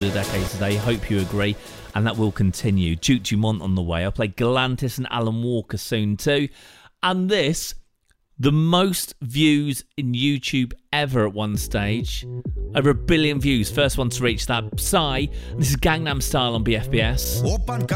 the decades today. Hope you agree, and that will continue. Duke Dumont on the way. I'll play Galantis and Alan Walker soon too. And this, the most views in YouTube ever at one stage. Over 1 billion views. First one to reach that. Psy. This is Gangnam Style on BFBS.